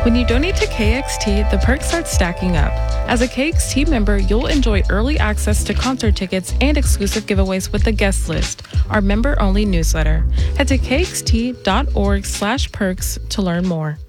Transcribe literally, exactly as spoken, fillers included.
When you donate to K X T, the perks start stacking up. As a K X T member, you'll enjoy early access to concert tickets and exclusive giveaways with the guest list, our member-only newsletter. Head to kxt.org slash perks to learn more.